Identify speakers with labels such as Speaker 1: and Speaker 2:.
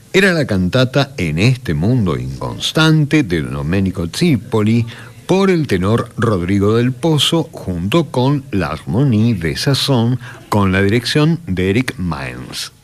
Speaker 1: Era la cantata En este mundo inconstante de Domenico Zipoli por el tenor Rodrigo del Pozo junto con la Harmonie de Sazón con la dirección de Eric Maens.